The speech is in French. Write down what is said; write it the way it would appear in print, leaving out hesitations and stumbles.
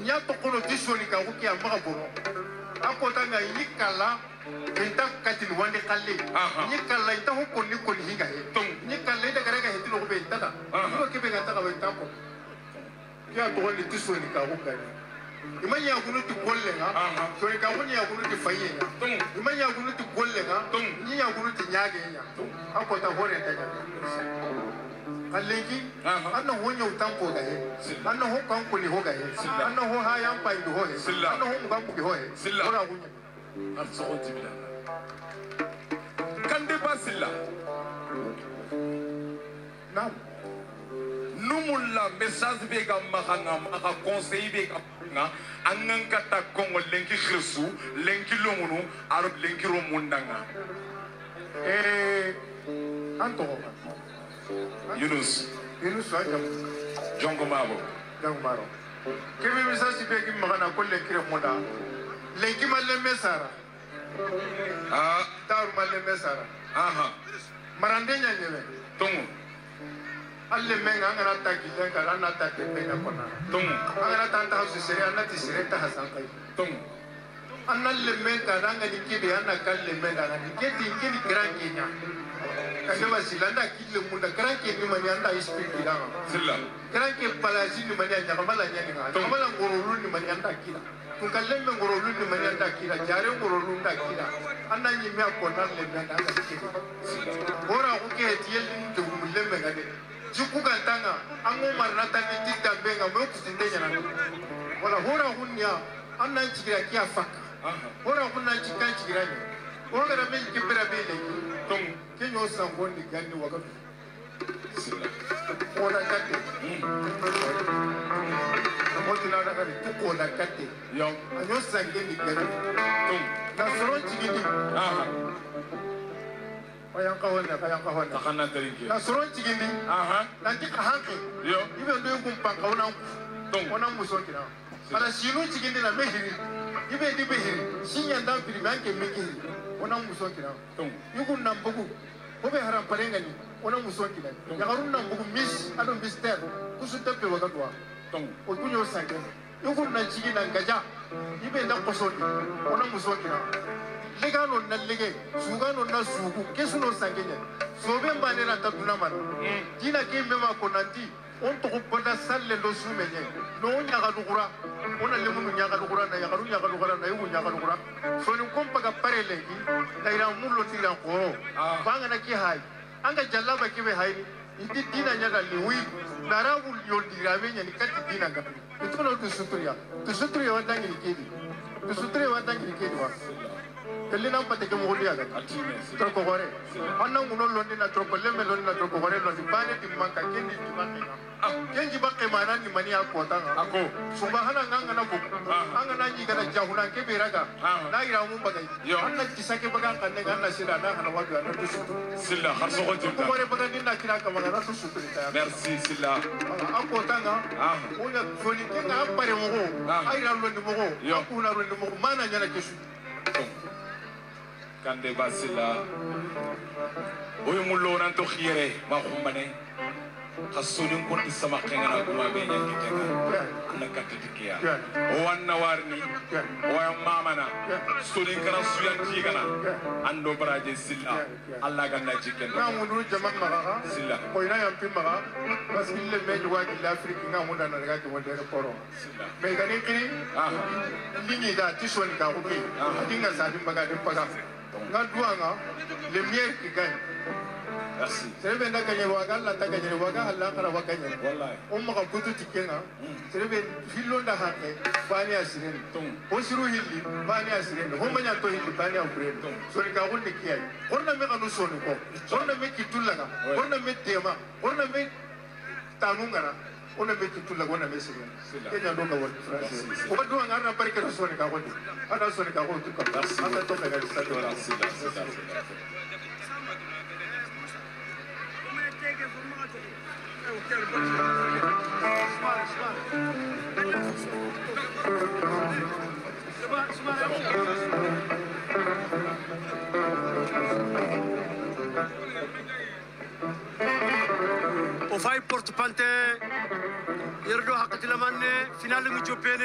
nya to kono tisoni ka uki amma boro akota nga yikala enta katil wande kalle yikala ita hokko ni ko hinga he yikala ida garega he tilo be tata ko ke be gata ka be tapo ya to wande tisoni ka uka imanya kunu ti golle nga so ka kunu ya kunu ti faye nga imanya kunu ti golle nga ni ya kunu ti nyaage nga akota hore ta ga kallenki anna ho nyaw tampo ga he anna ho kan ko ni ho ga he anna ho ha yan pa ndu ho he anna ho ngam ko ho he ora kunya arso tibila kande basilla na numulla message be ga mahanga aka conseil be ga nga angan kata kongo lenki khirsu lenki lomunu aro lenki romundanga anto Yunus ajam jongo maro kebe message be gi magana ko lenki remonda lenki malle mesara taru malle mesara marande nyanyele tongo alle menga ngara taki lenga rana taki menga kona ngara tanta hausi sere anna ti sere ta hasan kai anna le menga ranga ni kibe anna kalle menga ranga keti kini grangi nya kase wasilanda kile munda grangi ni mani anda ispiki dama silla grangi palazi ni mani anya kamala nya ni kamala ngorolu ni mani anda kila kun kalle men ngorolu ni mani anda kila jare ngorolu nda kila anna ni me akona le menga anda kibe ora ko ke tiel ni to mulle menga de juku gantanga ango marnata ni tita benga mo kutindenya na wala hora hunya anna chigira kia faka hora kunna chikan chigira ni hora na mengi kibera bele tong kenyo sangondi gani waga hora kate moti na daga tuko na kate yo anyo sangendi gani tong na soro chigini Kayang kawan takana terinki na soron chigindi nanti kahanke yo ibe ndo kumpang kauna ona musokina ala sinu chigindi na mehiri ibe di behiri sinya nda primanke mekiri ona musokina yugun nambugu obe haram parengani ona musokina ya garun nambugu miss ado mister kusutepe wakatwa o kunyo sanke yugun na chigina ngaja ibe nda kosoni ona musokina legano na lege sugano na sugu kesuno sangenya sobe mbane na tatuna man dina kembe ma konanti on to boda salle lo sumenye no nyaga dugura ona le munu nyaga dugura na yaga dugura na yugo nyaga dugura so ni kompa ga parele ki na ira mullo tira ko banga na ki hay anga jallaba kibe hay indi dina nyaga liwi narabu yoldi ramenya ni kati dina ga ituno to suturiya wadangi ni kedi to suturiya wadangi ni kedi wa kelina mpate ke mugudi aga troko gore anna nguno londi na troko lembe londi na troko gore londi bane di manka kendi di manka kenji bakke mana ni mani akota ako subhana nganga na bu anga na nyiga na jahuna ke beraga na ira mu bagai anna kisake baga kanne ganna sila na hana wadu na tusu silla kharso gote gore baga dinna kira ka baga rasu sutu ta merci silla akota nga oya foni kenga apare mo ayira londi mo akuna londi mo mana nyana kesu kande basila oy mullo nan to khire ma khumane khasudun ko isama khengana kuma be nyangi tenga na katitikia o wanna warni o mamana sudin kana suyan tigana ando baraje silla alla ganna jiken na mundu jama maga silla ko ina yam pimma parce qu'il le met wa de l'Afrique nga munda na daga to wonde poro silla me gani kiri lingi da tisoni ka ko ke dinga sa dim baga de paga Ngaduanga, le miel qui gagne. Merci. C'est bien gagné waga, la ta gagné waga, Allah kara waga gagné. Wallahi. On m'a kutu tikena. C'est bien filon da hake, bani asiren. Osiru hilli, bani asiren. Homanya to hilli, bani afren. Sori ka wonde kiyai. Orna me kanu sonu ko. Orna me kitulaga. Orna me tema. Orna me tanungara. On a mis tout la bonne messe. Kenya ndo ka wodi France. Ko do ngara barke do soni ka wodi. Ada soni ka wodi ko. Anda to ka ga sato la sila. O fai porte pante yerdo hakati lamane final ngi jopene